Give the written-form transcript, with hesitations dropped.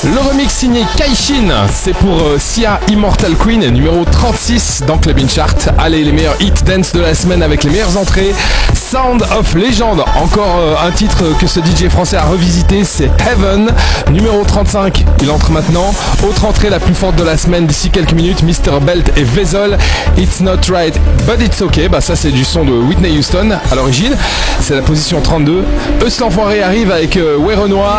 Le remix signé Kaishin, c'est pour Sia Immortal Queen, numéro 36 dans Club In Chart. Allez, les meilleurs hits dance de la semaine avec les meilleures entrées. Sound of Legend, encore un titre que ce DJ français a revisité, c'est Heaven, numéro 35. Il entre maintenant. Autre entrée la plus forte de la semaine d'ici quelques minutes, Mr. Belt et Vezel, It's Not Right But It's Okay. Bah ça c'est du son de Whitney Houston à l'origine. C'est la position 32. Eux l'enfoiré arrive avec Ouais Renoir.